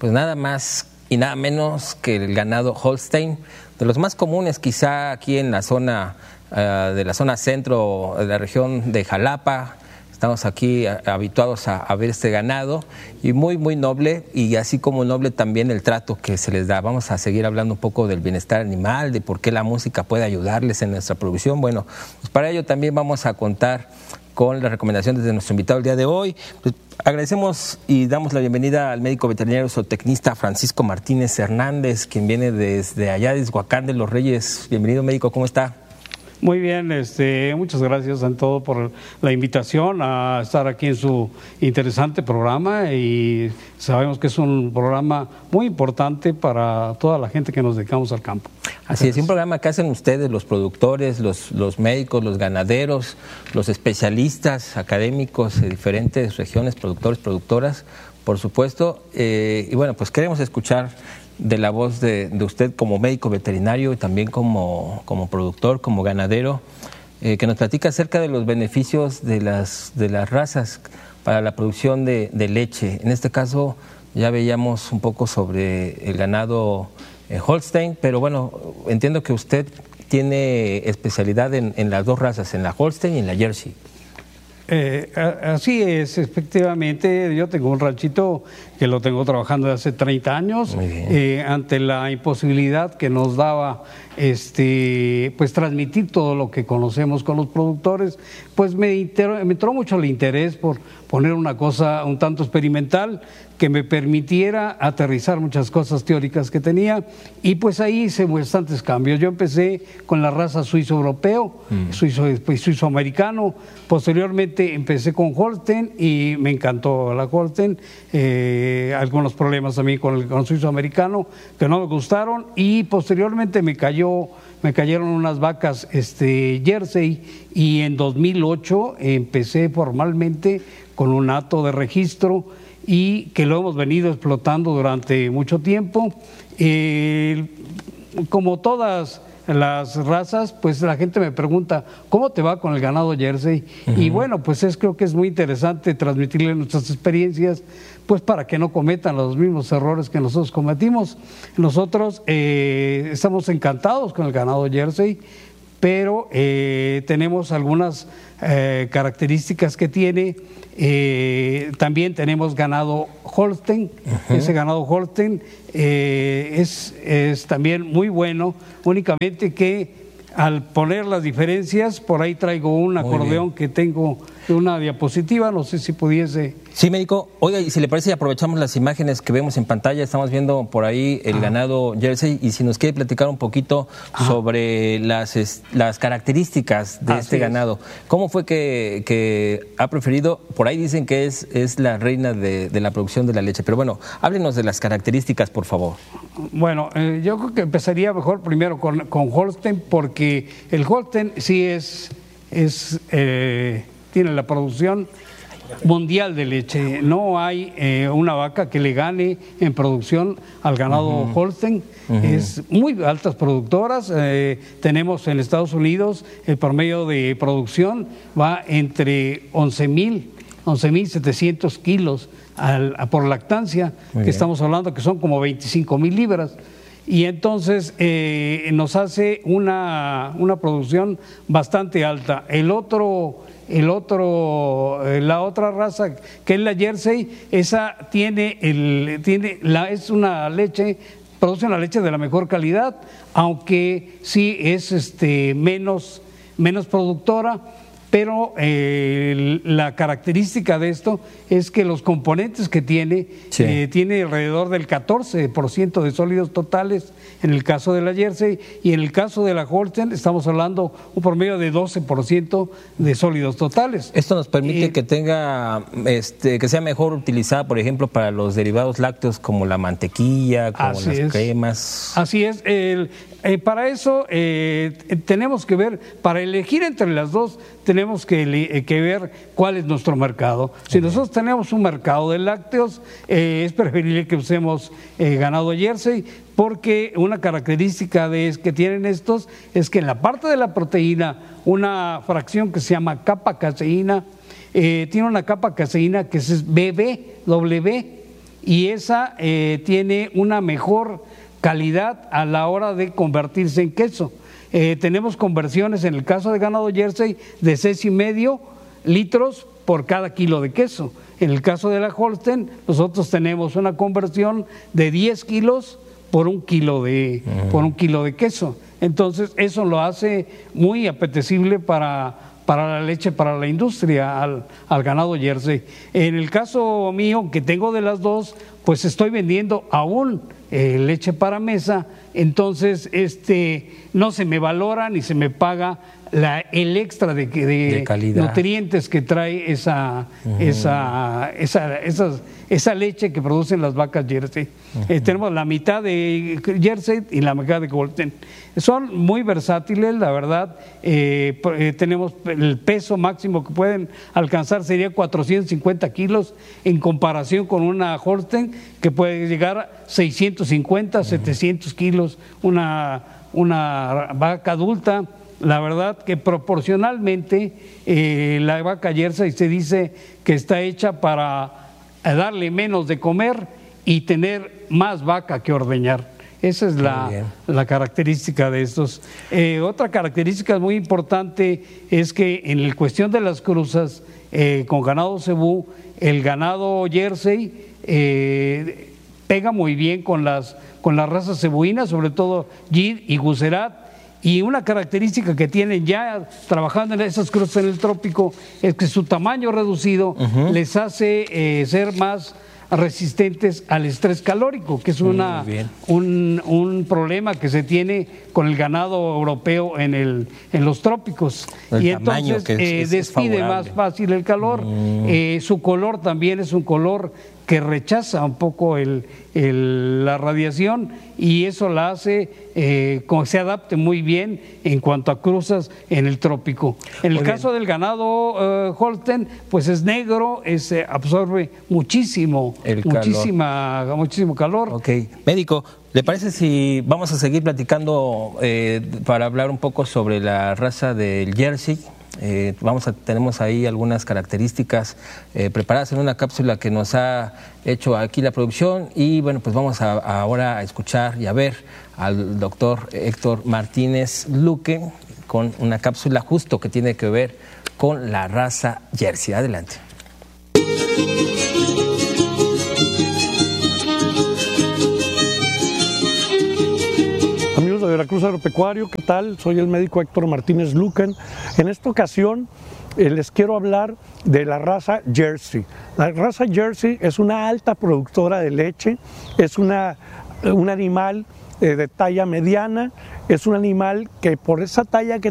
pues nada más y nada menos que el ganado Holstein, de los más comunes quizá aquí en la zona de la zona centro de la región de Jalapa. Estamos aquí habituados a ver este ganado y muy noble, y así como noble también el trato que se les da. Vamos a seguir hablando un poco del bienestar animal, de por qué la música puede ayudarles en nuestra producción. Bueno, pues para ello también vamos a contar con las recomendaciones de nuestro invitado el día de hoy. Pues agradecemos y damos la bienvenida al médico veterinario zootecnista Francisco Martínez Hernández, quien viene desde allá de Izhuacán de los Reyes. Bienvenido, médico, ¿cómo está? Muy bien, muchas gracias a todos por la invitación a estar aquí en su interesante programa, y sabemos que es un programa muy importante para toda la gente que nos dedicamos al campo. Así es, un programa que hacen ustedes, los productores, los médicos, los ganaderos, los especialistas académicos de diferentes regiones, productores, productoras, por supuesto, y bueno, pues queremos escuchar de la voz de usted como médico veterinario y también como productor, como ganadero, que nos platica acerca de los beneficios de las razas para la producción de leche. En este caso ya veíamos un poco sobre el ganado Holstein, pero bueno, entiendo que usted tiene especialidad en las dos razas, en la Holstein y en la Jersey. Así es, efectivamente. Yo tengo un ranchito que lo tengo trabajando desde hace 30 años. Ante la imposibilidad que nos daba pues transmitir todo lo que conocemos con los productores, pues me entró mucho el interés por poner una cosa un tanto experimental que me permitiera aterrizar muchas cosas teóricas que tenía, y pues ahí hice bastantes cambios. Yo empecé con la raza suizo-europeo, suizo-americano. Posteriormente empecé con Holstein y me encantó la Holstein. Algunos problemas también con el suizo-americano que no me gustaron, y posteriormente me cayeron unas vacas Jersey, y en 2008 empecé formalmente con un acto de registro, y que lo hemos venido explotando durante mucho tiempo. Como todas las razas, pues la gente me pregunta, ¿cómo te va con el ganado Jersey? Y bueno, pues creo que es muy interesante transmitirle nuestras experiencias, pues para que no cometan los mismos errores que nosotros cometimos. Nosotros estamos encantados con el ganado Jersey, pero tenemos algunas características que tiene. También tenemos ganado Holstein. Ese ganado Holstein es también muy bueno, únicamente que al poner las diferencias, por ahí traigo un acordeón que tengo, una diapositiva, no sé si pudiese. Sí, médico. Oiga, y si le parece, aprovechamos las imágenes que vemos en pantalla. Estamos viendo por ahí el ganado Jersey, y si nos quiere platicar un poquito sobre las características de este ganado. ¿Cómo fue que ha preferido? Por ahí dicen que es la reina de la producción de la leche, pero bueno, háblenos de las características, por favor. Bueno, yo creo que empezaría mejor primero con Holstein, porque el Holstein sí tiene la producción mundial de leche. No hay una vaca que le gane en producción al ganado Holstein. Es muy altas productoras. Tenemos en Estados Unidos el promedio de producción va entre 11,700 kilos por lactancia, que estamos hablando que son como 25,000 libras. Y entonces nos hace una producción bastante alta. La otra raza, que es la Jersey, esa es una leche, produce una leche de la mejor calidad, aunque sí es menos productora. Pero la característica de esto es que los componentes que tiene alrededor del 14% de sólidos totales en el caso de la Jersey, y en el caso de la Holstein estamos hablando un promedio de 12% de sólidos totales. Esto nos permite que que sea mejor utilizada, por ejemplo, para los derivados lácteos como la mantequilla, como las cremas. Así es. Para eso tenemos que ver, para elegir entre las dos, tenemos que ver cuál es nuestro mercado. Si nosotros tenemos un mercado de lácteos, es preferible que usemos ganado Jersey, porque una característica que tienen estos es que en la parte de la proteína, una fracción que se llama capa caseína, tiene una capa caseína que es BB, y esa tiene una mejor calidad a la hora de convertirse en queso. Tenemos conversiones en el caso de ganado Jersey de 6,5 litros por cada kilo de queso. En el caso de la Holstein, nosotros tenemos una conversión de 10 kilos por un kilo de queso. Entonces, eso lo hace muy apetecible para la leche, para la industria, al ganado Jersey. En el caso mío, que tengo de las dos, pues estoy vendiendo aún leche para mesa, entonces no se me valora ni se me paga el extra de nutrientes que trae esa leche que producen las vacas Jersey. Tenemos la mitad de Jersey y la mitad de Holstein. Son muy versátiles, la verdad. Tenemos el peso máximo que pueden alcanzar sería 450 kilos en comparación con una Holstein que puede llegar a 650, 700 kilos, una vaca adulta. La verdad que proporcionalmente la vaca Jersey se dice que está hecha para darle menos de comer y tener más vaca que ordeñar. Esa es la característica de estos. Otra característica muy importante es que en la cuestión de las cruzas con ganado cebú, el ganado Jersey pega muy bien con las razas cebuinas, sobre todo Gir y Gucerat. Y una característica que tienen ya trabajando en esas cruzas en el trópico es que su tamaño reducido les hace ser más resistentes al estrés calórico, que es un problema que se tiene con el ganado europeo en los trópicos. Y entonces despide más fácil el calor. Su color también es un color que rechaza un poco la radiación, y eso la hace que se adapte muy bien en cuanto a cruzas en el trópico. En el caso del ganado Holstein, pues es negro, absorbe muchísimo calor. Ok, médico, ¿le parece si vamos a seguir platicando para hablar un poco sobre la raza del Jersey? Tenemos ahí algunas características preparadas en una cápsula que nos ha hecho aquí la producción, y bueno, pues vamos ahora a escuchar y a ver al doctor Héctor Martínez Luque con una cápsula justo que tiene que ver con la raza Jersey. Adelante. Amigos de Veracruz Agropecuario, ¿qué tal? Soy el médico Héctor Martínez Luquen. En esta ocasión les quiero hablar de la raza Jersey. La raza Jersey es una alta productora de leche, es un animal de talla mediana, es un animal que por esa talla que